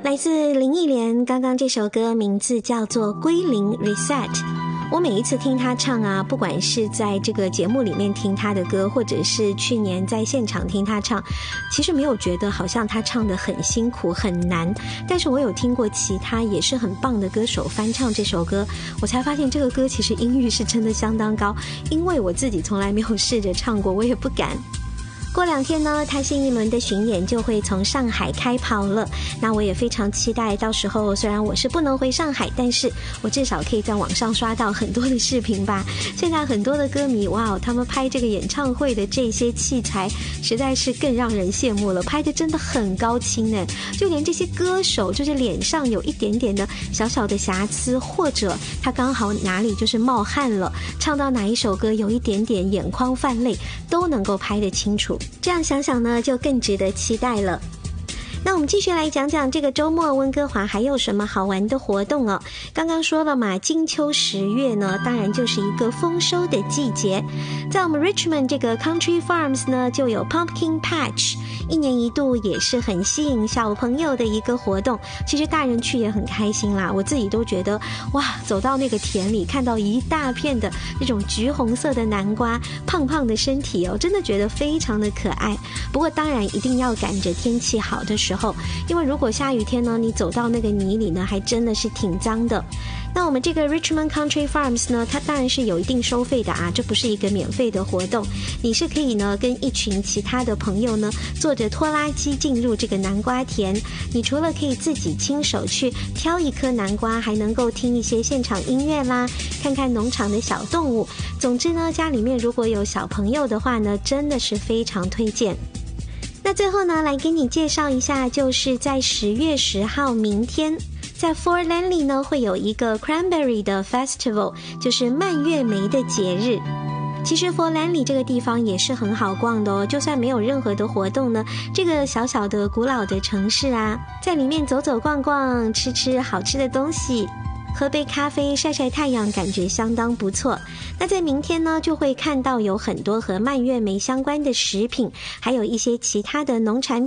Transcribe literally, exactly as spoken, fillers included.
来自林忆莲，刚刚这首歌名字叫做《归零 Reset》。我每一次听他唱啊，不管是在这个节目里面听他的歌，或者是去年在现场听他唱，其实没有觉得好像他唱得很辛苦很难，但是我有听过其他也是很棒的歌手翻唱这首歌，我才发现这个歌其实音域是真的相当高，因为我自己从来没有试着唱过，我也不敢。过两天呢，他新一轮的巡演就会从上海开跑了，那我也非常期待，到时候虽然我是不能回上海，但是我至少可以在网上刷到很多的视频吧。现在很多的歌迷，哇，他们拍这个演唱会的这些器材实在是更让人羡慕了，拍的真的很高清呢。就连这些歌手就是脸上有一点点的小小的瑕疵，或者他刚好哪里就是冒汗了，唱到哪一首歌有一点点眼眶泛泪，都能够拍得清楚。这样想想呢，就更值得期待了。那我们继续来讲讲这个周末温哥华还有什么好玩的活动哦。刚刚说了嘛，金秋十月呢，当然就是一个丰收的季节。在我们 Richmond 这个 Country Farms 呢，就有 Pumpkin Patch， 一年一度也是很吸引小朋友的一个活动。其实大人去也很开心啦，我自己都觉得哇，走到那个田里，看到一大片的那种橘红色的南瓜，胖胖的身体哦，真的觉得非常的可爱。不过当然一定要赶着天气好的时候，因为如果下雨天呢，你走到那个泥里呢，还真的是挺脏的。那我们这个 Richmond Country Farms 呢，它当然是有一定收费的啊，这不是一个免费的活动。你是可以呢跟一群其他的朋友呢，坐着拖拉机进入这个南瓜田。你除了可以自己亲手去挑一颗南瓜，还能够听一些现场音乐啦，看看农场的小动物。总之呢，家里面如果有小朋友的话呢，真的是非常推荐。那最后呢，来给你介绍一下，就是在十月十号明天，在 Fort Langley 呢会有一个 Cranberry 的 Festival， 就是蔓越莓的节日。其实 Fort Langley 这个地方也是很好逛的哦，就算没有任何的活动呢，这个小小的古老的城市啊，在里面走走逛逛，吃吃好吃的东西，喝杯咖啡，晒晒太阳，感觉相当不错。那在明天呢，就会看到有很多和蔓越莓相关的食品，还有一些其他的农产